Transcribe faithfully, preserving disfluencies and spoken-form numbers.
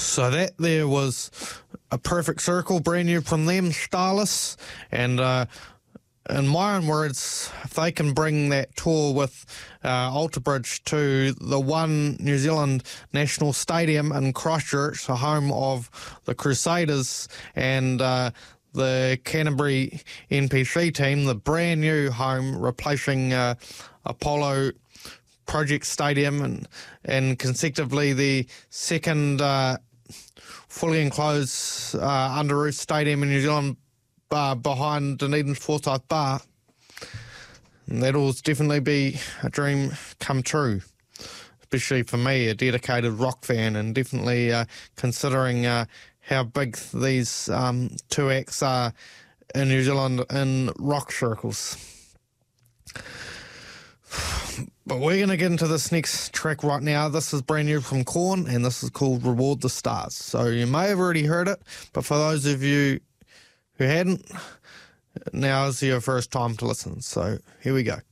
So that there was A Perfect Circle, brand new from them, Starless, and uh, in my own words, if they can bring that tour with uh, Alter Bridge to the One New Zealand National Stadium in Christchurch, the home of the Crusaders and uh, the Canterbury N P C team, the brand new home replacing uh, Apollo Project Stadium, and, and consecutively the second uh, fully enclosed uh, under roof stadium in New Zealand, uh, behind Dunedin's Forsyth Bar. And that'll definitely be a dream come true, especially for me, a dedicated rock fan, and definitely uh, considering uh, how big these um, two acts are in New Zealand in rock circles. But we're going to get into this next track right now. This is brand new from Korn, and this is called Reward the Stars. So you may have already heard it, but for those of you who hadn't, now is your first time to listen. So here we go.